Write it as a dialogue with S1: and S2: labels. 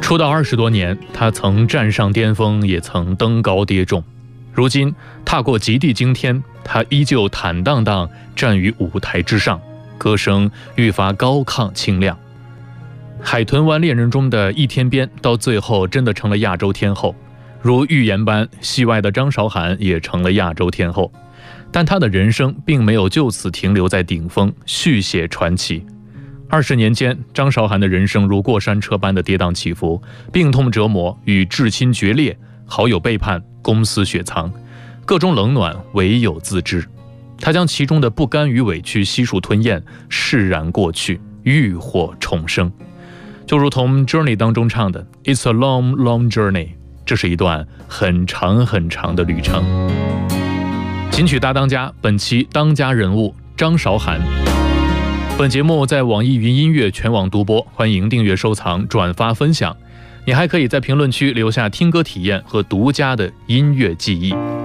S1: 出道20多年，他曾站上巅峰，也曾登高跌重。如今踏过极地惊天，他依旧坦荡荡站于舞台之上，歌声愈发高亢清亮。海豚湾恋人中的易天边到最后真的成了亚洲天后，如预言般，戏外的张韶涵也成了亚洲天后。但她的人生并没有就此停留在顶峰，续写传奇。20年间，张韶涵的人生如过山车般的跌宕起伏，病痛折磨与至亲决裂，好友背叛，公私雪藏，各种冷暖唯有自知。她将其中的不甘与委屈悉数吞咽，释然过去，浴火重生。就如同 Journey 当中唱的 It's a long, long journey， 这是一段很长很长的旅程。金曲大当家，本期当家人物张韶涵。本节目在网易云音乐全网独播，欢迎订阅、收藏、转发、分享。你还可以在评论区留下听歌体验和独家的音乐记忆。